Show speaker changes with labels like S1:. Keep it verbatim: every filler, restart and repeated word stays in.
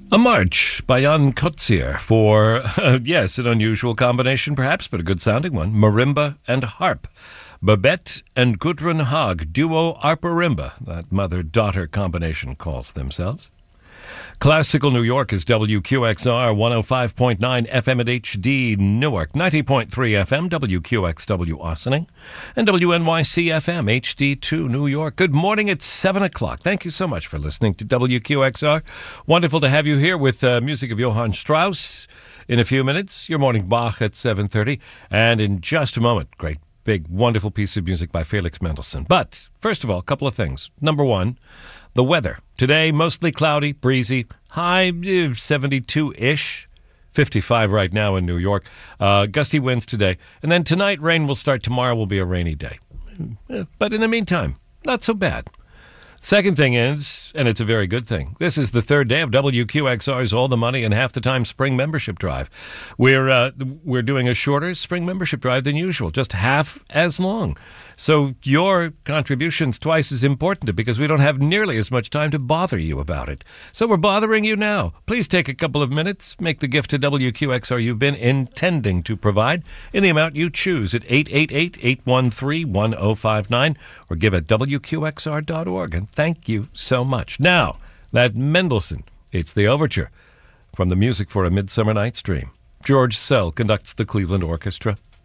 S1: A March by Jan Kotzier for, uh, yes, an unusual combination perhaps, but a good sounding one. Marimba and harp. Babette and Gudrun Haag, duo arparimba, that mother-daughter combination calls themselves. Classical New York is W Q X R one oh five point nine F M at H D Newark, ninety point three F M, W Q X W Ossining, and W N Y C F M, H D two New York. Good morning, it's seven o'clock. Thank you so much for listening to W Q X R. Wonderful to have you here with uh, music of Johann Strauss in a few minutes, your morning Bach at seven thirty, and in just a moment, great big, wonderful piece of music by Felix Mendelssohn. But, first of all, a couple of things. Number one, the weather. Today, mostly cloudy, breezy, high seventy-two-ish, fifty-five right now in New York. Uh, gusty winds today. And then tonight, rain will start. Tomorrow will be a rainy day. But in the meantime, not so bad. Second thing is, and it's a very good thing, this is the third day of W Q X R's All the Money and Half the Time Spring Membership Drive. We're uh, we're doing a shorter spring membership drive than usual, just half as long. So your contribution's twice as important because we don't have nearly as much time to bother you about it. So we're bothering you now. Please take a couple of minutes, make the gift to W Q X R you've been intending to provide in the amount you choose at eight eight eight, eight one three, one oh five nine or give at W Q X R dot org. And thank you so much. Now, that Mendelssohn, it's the overture from the Music for a Midsummer Night's Dream. George Szell conducts the Cleveland Orchestra.